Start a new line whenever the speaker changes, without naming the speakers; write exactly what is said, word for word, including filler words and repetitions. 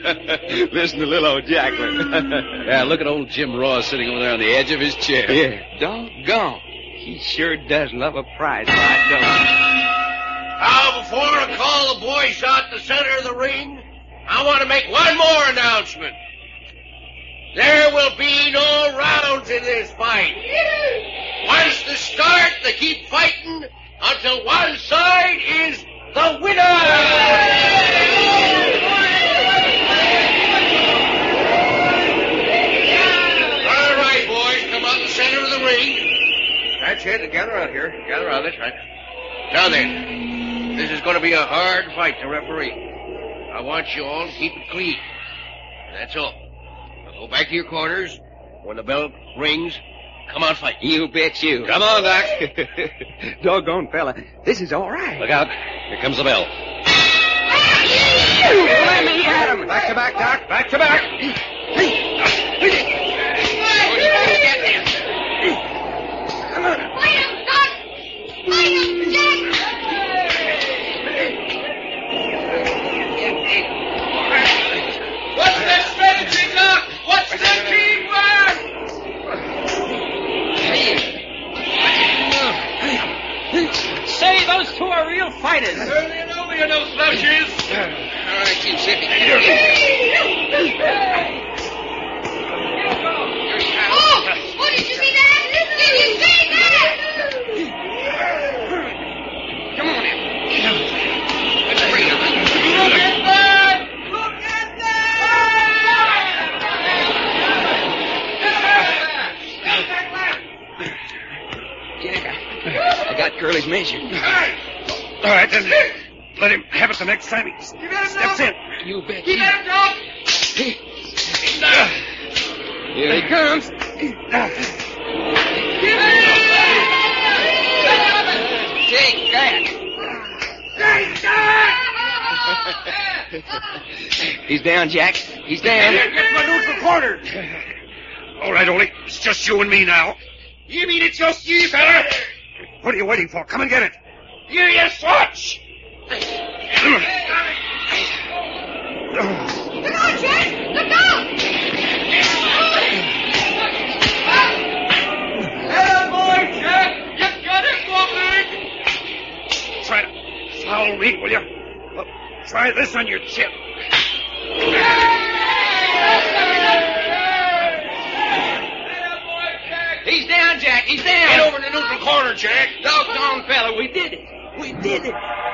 Listen to little old Jackman.
Yeah, look at old Jim Ross sitting over there on the edge of his chair.
Yeah, doggone. He sure does love a prize fight, don't he?
Now, before I call the boy shot to the center of the ring, I want to make one more announcement. There will be no rounds in this fight. Once they start, they keep fighting until one side is the winner. All right, boys, come out the center of the ring. That's it. Gather around here. Gather around. That's right. Now then, this is going to be a hard fight to referee. I want you all to keep it clean. That's all. Go back to your corners. When the bell rings, come on, fight.
You bet you.
Come on, Doc.
Doggone, fella. This is all right.
Look out. Here comes the bell.
Let me at him.
Back to back, Doc. Back to back.
Come on.
Fight him, Doc! Fight him, Jack!
What's that strategy, Doc? What's that team plan?
Say, those two are real fighters.
Early and over, you know, slouches. All right, you sit.
Oh! Oh, did you see that? Did you see that?
Come on in. Let's bring him. Look at that! Look at that!
Jack, I, I got Curly's measure.
All right, then. Let him have it the next time he steps in.
You bet
Keep
you.
him down!
Here he comes. Take that. He's down, Jack. He's down.
Get my neutral corner.
All right, Ole. It's just you and me now.
You mean it's just you, fella?
What are you waiting for? Come and get it.
You, you swatch!
Come on, Jack! Look out!
Hey, boy, Jack! You got it, woman!
Try to foul me, will you? Well, try this on your chin.
He's down, Jack. He's down.
Get over in the neutral corner, Jack.
Doggone fella, we did it. We did it.